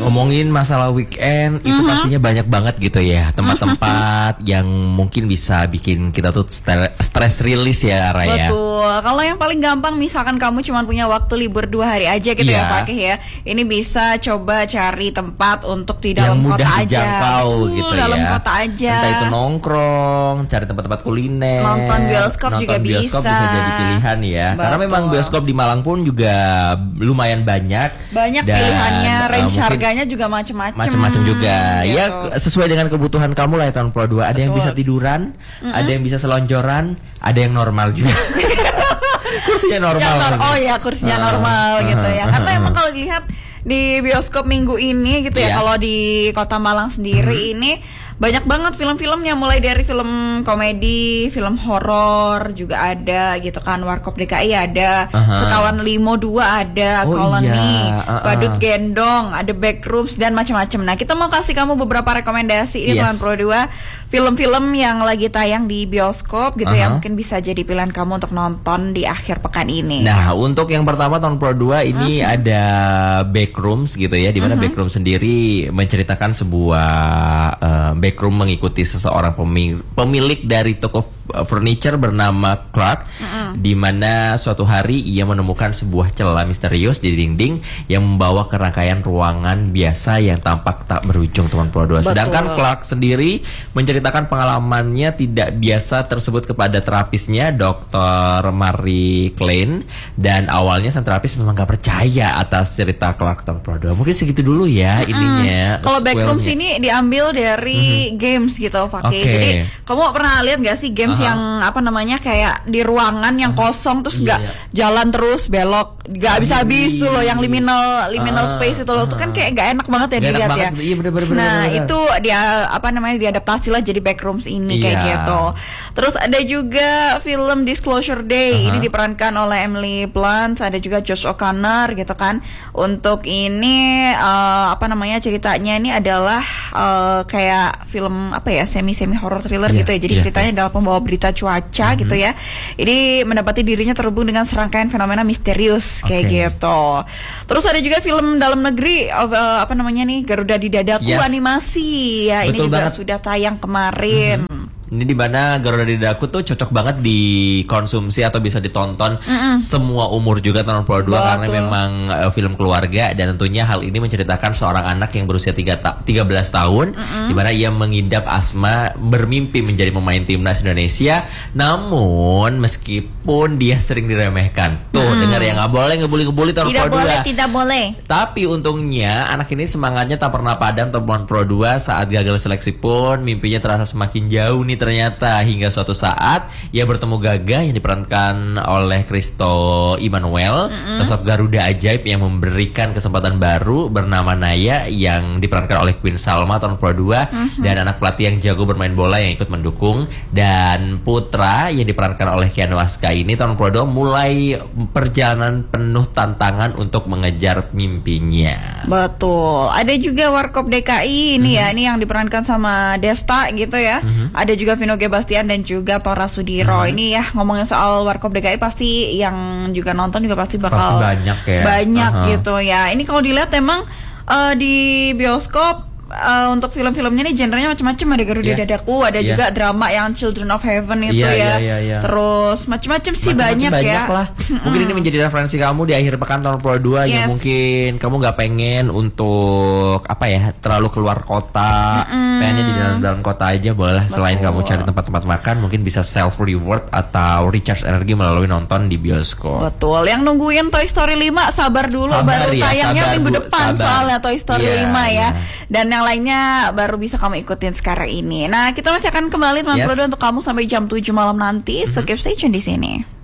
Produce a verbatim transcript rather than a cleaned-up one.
Ngomongin masalah weekend itu Mm-hmm. pastinya banyak banget gitu ya tempat-tempat yang mungkin bisa bikin kita tuh stre- stress release ya Raya. Betul. Kalau yang paling gampang misalkan kamu cuma punya waktu libur dua hari aja gitu Iya. ya Pak Kih ya. Ini bisa coba cari tempat untuk di Yang dalam mudah kota aja. dijangkau Betul, gitu dalam ya. kota aja. Entah itu nongkrong, cari tempat-tempat kuliner, Nonton bioskop nonton juga bioskop bisa. bisa jadi pilihan ya. Karena Betul. memang bioskop di Malang pun juga lumayan banyak. Banyak Dan, pilihannya, uh, range mungkin harganya juga macam-macam. macam-macam juga. Gitu. Ya sesuai dengan kebutuhan kamu lah ya tahun Pro dua. Ada yang Betul. bisa tiduran, ada yang bisa selonjoran, ada yang normal juga. Kursinya normal. Ya, nor- gitu. oh ya kursinya Uh, normal uh, gitu ya. uh, Karena uh, emang uh. kalau dilihat di bioskop minggu ini gitu ya, Iya. kalau di Kota Malang sendiri ini banyak banget film-filmnya, mulai dari film komedi, film horor juga ada gitu kan. Warkop D K I ada, Aha. Sekawan Limo dua ada, Oh Colony, iya, uh-uh. Badut Gendong, ada Backrooms dan macam-macam. Nah, kita mau kasih kamu beberapa rekomendasi ini Yes. Tuan Pro dua, film-film yang lagi tayang di bioskop gitu ya, Aha. mungkin bisa jadi pilihan kamu untuk nonton di akhir pekan ini. Nah, untuk yang pertama tahun Pro dua ini Mhm. ada Backrooms gitu ya, di mana Backrooms sendiri menceritakan sebuah uh, backroom mengikuti seseorang pemi- pemilik dari toko f- furniture bernama Clark, di mana suatu hari ia menemukan sebuah celah misterius di dinding yang membawa ke rangkaian ruangan biasa yang tampak tak berujung teman Pro dua. Betul. Sedangkan Clark sendiri menceritakan pengalamannya tidak biasa tersebut kepada terapisnya dokter Marie Klein, dan awalnya sang terapis memang gak percaya atas cerita Clark tahun Pro dua. Mungkin segitu dulu ya ininya. Kalau Backrooms sequelnya. ini diambil dari games gitu, Fakih. Oke. Jadi kamu pernah lihat gak sih games Aha. yang apa namanya kayak di ruangan yang kosong terus Iya, nggak iya. jalan terus belok, nggak habis-habis tuh loh, yang liminal liminal Ah, space itu loh, tuh kan kayak gak enak banget ya Gak enak dilihat banget, ya. iya, bener, bener, Nah bener, bener. itu dia apa namanya diadaptasi lah jadi Backrooms ini kayak Iya. gitu. Terus ada juga film Disclosure Day. Aha. Ini diperankan oleh Emily Blunt, ada juga Josh O'Connor gitu kan. Untuk ini eh, apa namanya ceritanya ini adalah eh, kayak film apa ya, semi semi horror thriller Iya, gitu ya. Jadi iya, ceritanya adalah pembawa berita cuaca gitu ya. Ini mendapati dirinya terhubung dengan serangkaian fenomena misterius kayak Oke. gitu. Terus ada juga film dalam negeri of, eh, apa namanya nih, Garuda di Dadaku Yes. animasi ya. Ini Betul juga banget. sudah tayang kemarin. Ini di mana Garuda di Dadaku tuh cocok banget dikonsumsi atau bisa ditonton semua umur juga tahun Pro dua, karena Betul. memang uh, film keluarga, dan tentunya hal ini menceritakan seorang anak yang berusia tiga ta- tiga belas tahun di mana ia mengidap asma, bermimpi menjadi pemain timnas Indonesia, namun meskipun dia sering diremehkan. Tuh, dengar ya, nggak boleh ngebully-ngebully tahun Tidak Pro boleh, dua. tidak boleh. Tapi untungnya anak ini semangatnya tak pernah padam teman Pro dua. Saat gagal seleksi pun mimpinya terasa semakin jauh nih ternyata, hingga suatu saat ia bertemu Gaga yang diperankan oleh Christo Immanuel, sosok Garuda ajaib yang memberikan kesempatan baru bernama Naya yang diperankan oleh Queen Salma tahun Pro dua, dan anak pelatih yang jago bermain bola yang ikut mendukung, dan Putra yang diperankan oleh Keanu Aska ini tahun Pro dua mulai perjalanan penuh tantangan untuk mengejar mimpinya. Betul. Ada juga Warkop D K I ini ya, ini yang diperankan sama Desta gitu ya. Ada juga Vino G. Bastian dan juga Tora Sudiro. Ini ya ngomongin soal Warkop D K I, pasti yang juga nonton juga pasti bakal Pasti banyak ya. banyak Aha. gitu ya. Ini kalau dilihat emang eh, di bioskop eh, untuk film-filmnya nih genrenya macam-macam. Ada Garuda Iya. Dadaku, ada Iya. juga drama yang Children of Heaven itu Iya, ya. iya, iya, iya. Terus macam-macam sih Macam-macam banyak, ya. lah. Mungkin ini menjadi referensi kamu di akhir pekan tahun Pro dua yang Yes. mungkin kamu nggak pengen untuk apa ya, terlalu keluar kota, pengennya di dalam dalam kota aja boleh. Selain Betul. kamu cari tempat-tempat makan, mungkin bisa self reward atau recharge energi melalui nonton di bioskop. Betul. Yang nungguin Toy Story lima sabar dulu, Sabar baru ya, tayangnya sabar, minggu Bu, depan sabar. soalnya Toy Story Iya, lima ya. iya. Dan yang lainnya baru bisa kamu ikutin sekarang ini. Nah, kita masih akan kembali Yes. Pro dua untuk kamu sampai jam tujuh malam nanti. So keep stay tune di sini.